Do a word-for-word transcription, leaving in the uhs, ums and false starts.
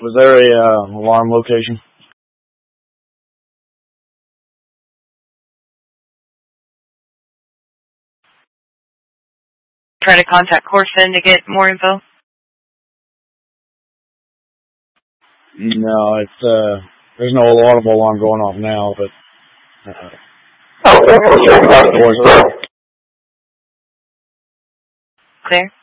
Was there a uh, alarm location? Trying to contact Corson to get more info? No, it's uh, there's no audible alarm going off now, but. Uh, Oh, of course. Clear.